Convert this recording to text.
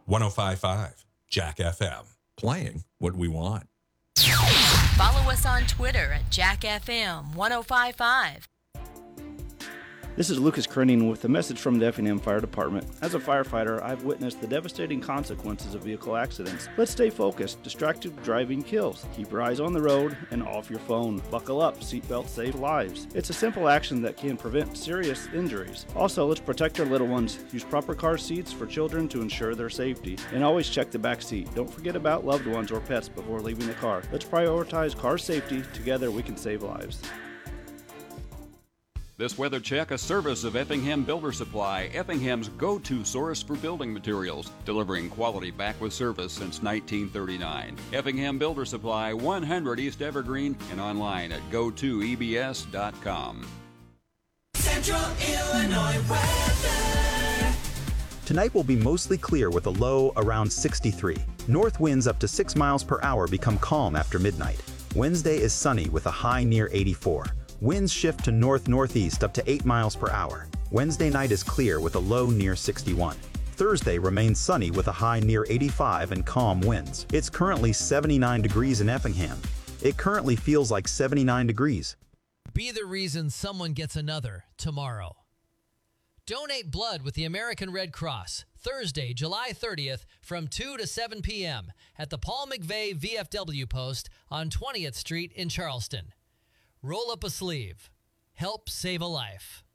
105.5 Jack FM. Playing what we want. Follow us on Twitter at JackFM 1055. This is Lucas Krenning with a message from the Effingham Fire Department. As a firefighter, I've witnessed the devastating consequences of vehicle accidents. Let's stay focused. Distracted driving kills. Keep your eyes on the road and off your phone. Buckle up. Seatbelts save lives. It's a simple action that can prevent serious injuries. Also, let's protect our little ones. Use proper car seats for children to ensure their safety. And always check the back seat. Don't forget about loved ones or pets before leaving the car. Let's prioritize car safety. Together we can save lives. This weather check, a service of Effingham Builder Supply, Effingham's go-to source for building materials, delivering quality back with service since 1939. Effingham Builder Supply, 100 East Evergreen, and online at go2ebs.com. Central Illinois weather. Tonight will be mostly clear with a low around 63. North winds up to 6 miles per hour become calm after midnight. Wednesday is sunny with a high near 84. Winds shift to north-northeast up to 8 miles per hour. Wednesday night is clear with a low near 61. Thursday remains sunny with a high near 85 and calm winds. It's currently 79 degrees in Effingham. It currently feels like 79 degrees. Be the reason someone gets another tomorrow. Donate blood with the American Red Cross, Thursday, July 30th from 2 to 7 p.m. at the Paul McVeigh VFW post on 20th Street in Charleston. Roll up a sleeve. Help save a life.